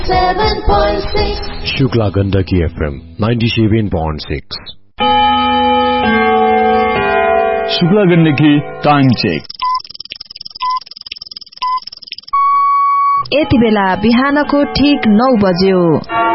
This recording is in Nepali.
Shukla Gandaki FM 97.6 Shukla Gandaki time check. यति बेला बिहानको ठीक 9 बज्यो।